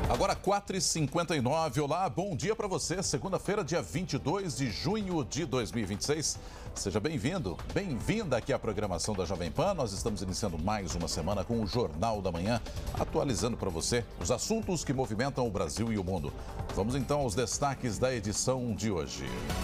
Agora 4h59, olá, bom dia para você, segunda-feira, dia 22 de junho de 2026. Seja bem-vindo, bem-vinda aqui à programação da Jovem Pan. Nós estamos iniciando mais uma semana com o Jornal da Manhã, atualizando para você os assuntos que movimentam o Brasil e o mundo. Vamos então aos destaques da edição de hoje.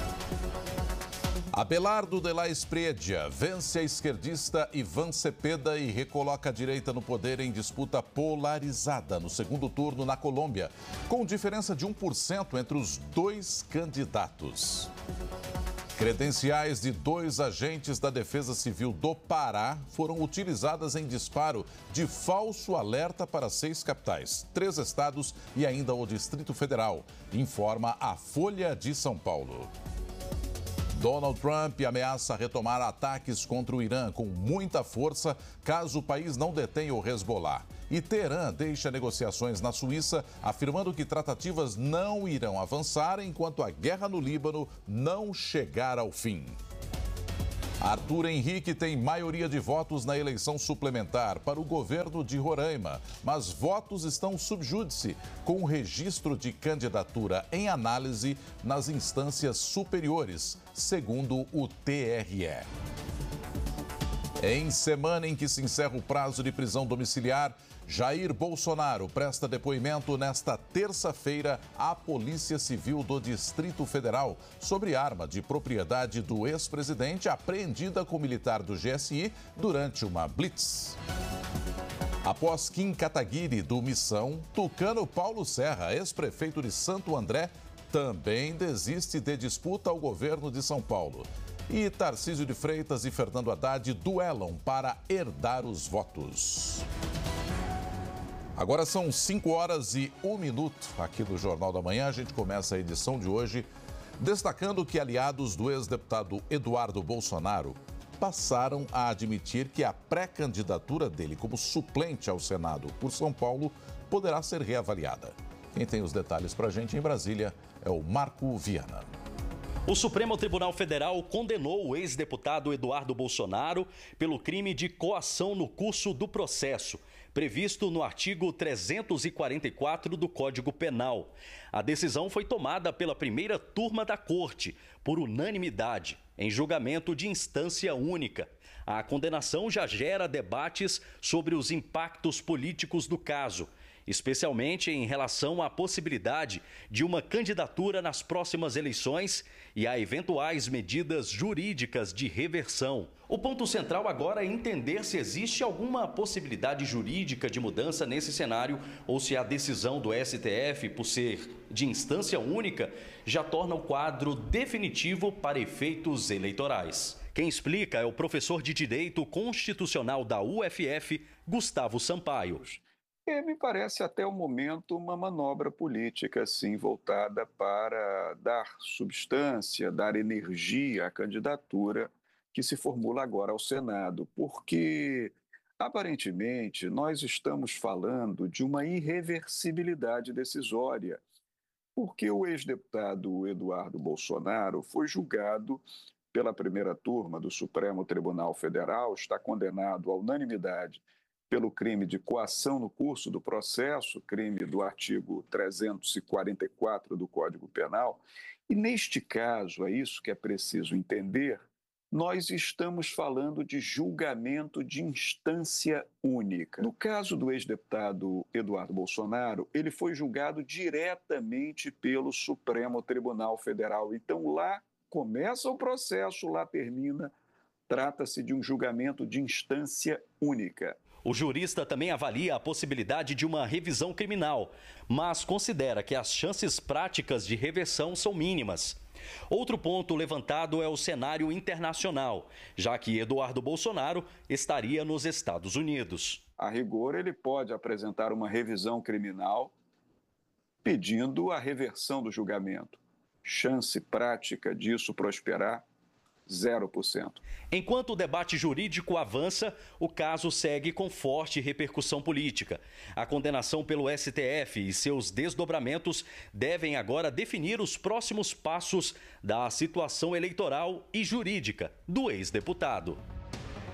Abelardo de la Espriella vence a esquerdista Ivan Cepeda e recoloca a direita no poder em disputa polarizada no segundo turno na Colômbia, com diferença de 1% entre os dois candidatos. Credenciais de 2 agentes da Defesa Civil do Pará foram utilizadas em disparo de falso alerta para 6 capitais, 3 estados e ainda o Distrito Federal, informa a Folha de São Paulo. Donald Trump ameaça retomar ataques contra o Irã com muita força caso o país não detenha o Hezbollah. E Teherã deixa negociações na Suíça, afirmando que tratativas não irão avançar enquanto a guerra no Líbano não chegar ao fim. Arthur Henrique tem maioria de votos na eleição suplementar para o governo de Roraima, mas votos estão sub júdice, com o registro de candidatura em análise nas instâncias superiores, segundo o TRE. Em semana em que se encerra o prazo de prisão domiciliar, Jair Bolsonaro presta depoimento nesta terça-feira à Polícia Civil do Distrito Federal sobre arma de propriedade do ex-presidente apreendida com militar do GSI durante uma blitz. Após Kim Kataguiri do Missão, tucano Paulo Serra, ex-prefeito de Santo André, também desiste de disputa ao governo de São Paulo. E Tarcísio de Freitas e Fernando Haddad duelam para herdar os votos. Agora são 5h01 aqui do Jornal da Manhã. A gente começa a edição de hoje destacando que aliados do ex-deputado Eduardo Bolsonaro passaram a admitir que a pré-candidatura dele como suplente ao Senado por São Paulo poderá ser reavaliada. Quem tem os detalhes para a gente em Brasília é o Marco Viana. O Supremo Tribunal Federal condenou o ex-deputado Eduardo Bolsonaro pelo crime de coação no curso do processo, previsto no artigo 344 do Código Penal. A decisão foi tomada pela primeira turma da Corte, por unanimidade, em julgamento de instância única. A condenação já gera debates sobre os impactos políticos do caso, especialmente em relação à possibilidade de uma candidatura nas próximas eleições e a eventuais medidas jurídicas de reversão. O ponto central agora é entender se existe alguma possibilidade jurídica de mudança nesse cenário ou se a decisão do STF, por ser de instância única, já torna o quadro definitivo para efeitos eleitorais. Quem explica é o professor de Direito Constitucional da UFF, Gustavo Sampaio. Me parece até o momento uma manobra política, assim, voltada para dar substância, dar energia à candidatura que se formula agora ao Senado, porque, aparentemente, nós estamos falando de uma irreversibilidade decisória, porque o ex-deputado Eduardo Bolsonaro foi julgado pela primeira turma do Supremo Tribunal Federal, está condenado à unanimidade pelo crime de coação no curso do processo, crime do artigo 344 do Código Penal. E, neste caso, é isso que é preciso entender, nós estamos falando de julgamento de instância única. No caso do ex-deputado Eduardo Bolsonaro, ele foi julgado diretamente pelo Supremo Tribunal Federal. Então, lá começa o processo, lá termina. Trata-se de um julgamento de instância única. O jurista também avalia a possibilidade de uma revisão criminal, mas considera que as chances práticas de reversão são mínimas. Outro ponto levantado é o cenário internacional, já que Eduardo Bolsonaro estaria nos Estados Unidos. A rigor, ele pode apresentar uma revisão criminal pedindo a reversão do julgamento. Chance prática disso prosperar? 0%. Enquanto o debate jurídico avança, o caso segue com forte repercussão política. A condenação pelo STF e seus desdobramentos devem agora definir os próximos passos da situação eleitoral e jurídica do ex-deputado.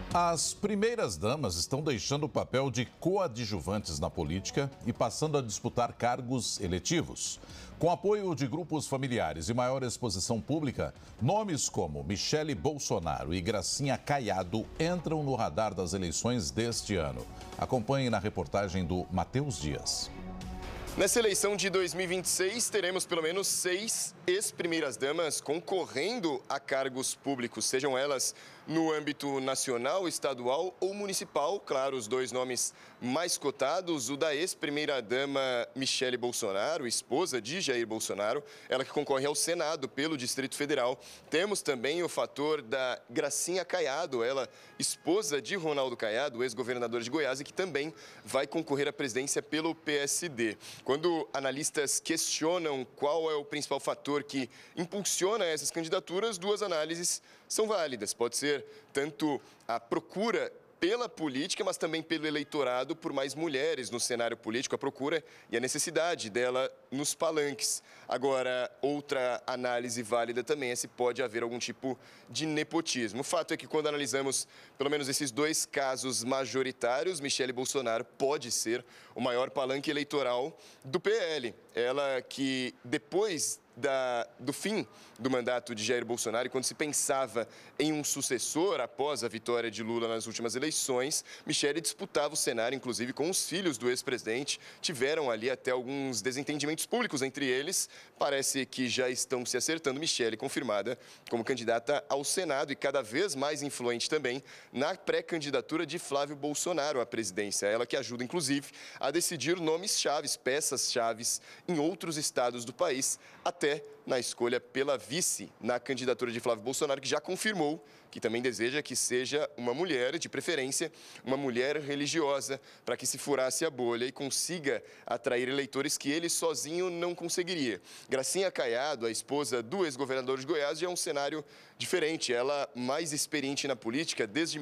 As primeiras-damas estão deixando o papel de coadjuvantes na política e passando a disputar cargos eletivos. Com apoio de grupos familiares e maior exposição pública, nomes como Michele Bolsonaro e Gracinha Caiado entram no radar das eleições deste ano. Acompanhe na reportagem do Matheus Dias. Nessa eleição de 2026, teremos pelo menos 6 ex-primeiras-damas concorrendo a cargos públicos, sejam elas no âmbito nacional, estadual ou municipal. Claro, os dois nomes mais cotados, o da ex-primeira-dama Michele Bolsonaro, esposa de Jair Bolsonaro, ela que concorre ao Senado pelo Distrito Federal. Temos também o fator da Gracinha Caiado, ela esposa de Ronaldo Caiado, ex-governador de Goiás, e que também vai concorrer à presidência pelo PSD. Quando analistas questionam qual é o principal fator que impulsiona essas candidaturas, duas análises são válidas. Pode ser tanto a procura pela política, mas também pelo eleitorado por mais mulheres no cenário político, a procura e a necessidade dela nos palanques. Agora, outra análise válida também é se pode haver algum tipo de nepotismo. O fato é que quando analisamos pelo menos esses dois casos majoritários, Michele Bolsonaro pode ser o maior palanque eleitoral do PL. Ela que depois do fim do mandato de Jair Bolsonaro, e quando se pensava em um sucessor após a vitória de Lula nas últimas eleições, Michele disputava o cenário, inclusive com os filhos do ex-presidente. Tiveram ali até alguns desentendimentos públicos entre eles. Parece que já estão se acertando. Michele confirmada como candidata ao Senado e cada vez mais influente também na pré-candidatura de Flávio Bolsonaro à presidência. Ela que ajuda, inclusive, a decidir nomes-chaves, peças-chaves em outros estados do país, até na escolha pela vice na candidatura de Flávio Bolsonaro, que já confirmou que também deseja que seja uma mulher, de preferência, uma mulher religiosa, para que se furasse a bolha e consiga atrair eleitores que ele sozinho não conseguiria. Gracinha Caiado, a esposa do ex-governador de Goiás, já é um cenário diferente. Ela, mais experiente na política, desde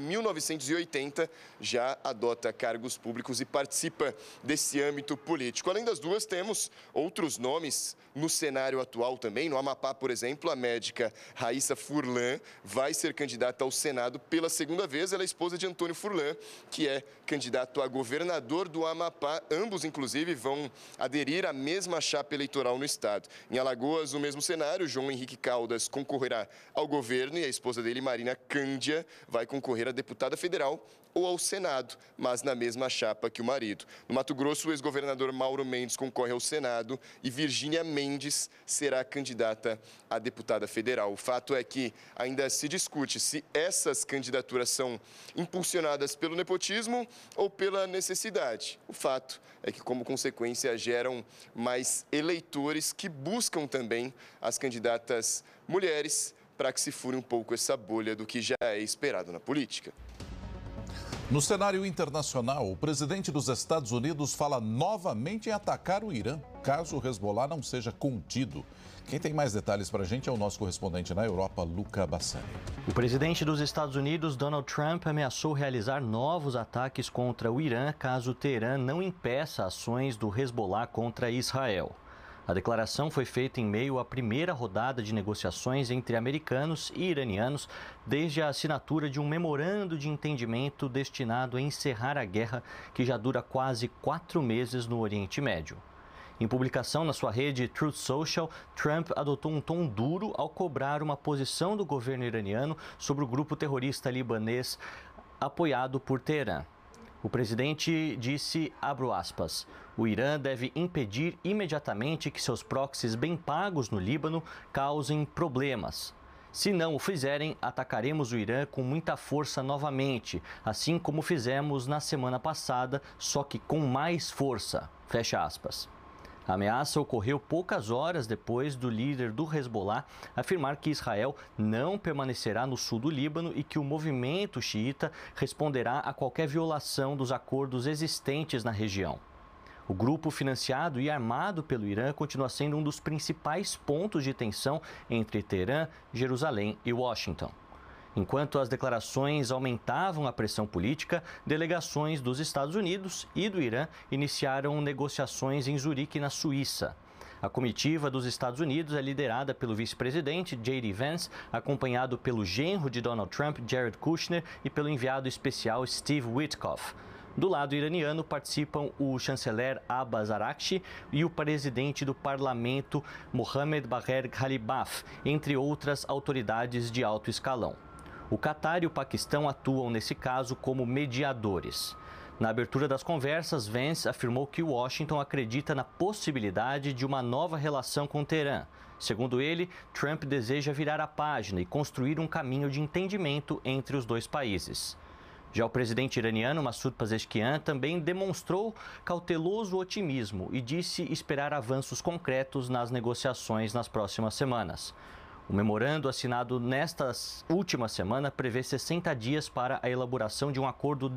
1980, já adota cargos públicos e participa desse âmbito político. Além das duas, temos outros nomes no cenário atual também. No Amapá, por exemplo, a médica Raíssa Furlan vai ser candidata ao Senado pela segunda vez. Ela é esposa de Antônio Furlan, que é candidato a governador do Amapá. Ambos, inclusive, vão aderir à mesma chapa eleitoral no estado. Em Alagoas, o mesmo cenário, João Henrique Caldas concorrerá ao governo e a esposa dele, Marina Cândia, vai concorrer a deputada federal ou ao Senado, mas na mesma chapa que o marido. No Mato Grosso, o ex-governador Mauro Mendes concorre ao Senado e Virgínia Mendes será candidata a deputada federal. O fato é que ainda se discute se essas candidaturas são impulsionadas pelo nepotismo ou pela necessidade. O fato é que, como consequência, geram mais eleitores que buscam também as candidatas mulheres para que se fure um pouco essa bolha do que já é esperado na política. No cenário internacional, o presidente dos Estados Unidos fala novamente em atacar o Irã, caso o Hezbollah não seja contido. Quem tem mais detalhes para a gente é o nosso correspondente na Europa, Luca Bassani. O presidente dos Estados Unidos, Donald Trump, ameaçou realizar novos ataques contra o Irã caso Teherã não impeça ações do Hezbollah contra Israel. A declaração foi feita em meio à primeira rodada de negociações entre americanos e iranianos desde a assinatura de um memorando de entendimento destinado a encerrar a guerra que já dura quase 4 meses no Oriente Médio. Em publicação na sua rede Truth Social, Trump adotou um tom duro ao cobrar uma posição do governo iraniano sobre o grupo terrorista libanês apoiado por Teherã. O presidente disse, abro aspas, o Irã deve impedir imediatamente que seus proxies bem pagos no Líbano causem problemas. Se não o fizerem, atacaremos o Irã com muita força novamente, assim como fizemos na semana passada, só que com mais força. Fecha aspas. A ameaça ocorreu poucas horas depois do líder do Hezbollah afirmar que Israel não permanecerá no sul do Líbano e que o movimento xiita responderá a qualquer violação dos acordos existentes na região. O grupo financiado e armado pelo Irã continua sendo um dos principais pontos de tensão entre Teherã, Jerusalém e Washington. Enquanto as declarações aumentavam a pressão política, delegações dos Estados Unidos e do Irã iniciaram negociações em Zurique, na Suíça. A comitiva dos Estados Unidos é liderada pelo vice-presidente J.D. Vance, acompanhado pelo genro de Donald Trump, Jared Kushner, e pelo enviado especial Steve Witkoff. Do lado iraniano participam o chanceler Abbas Araghchi e o presidente do parlamento Mohammad Bagher Ghalibaf, entre outras autoridades de alto escalão. O Catar e o Paquistão atuam nesse caso como mediadores. Na abertura das conversas, Vance afirmou que Washington acredita na possibilidade de uma nova relação com Teherã. Segundo ele, Trump deseja virar a página e construir um caminho de entendimento entre os dois países. Já o presidente iraniano Massoud Pezeshkian também demonstrou cauteloso otimismo e disse esperar avanços concretos nas negociações nas próximas semanas. O memorando assinado nesta última semana prevê 60 dias para a elaboração de um acordo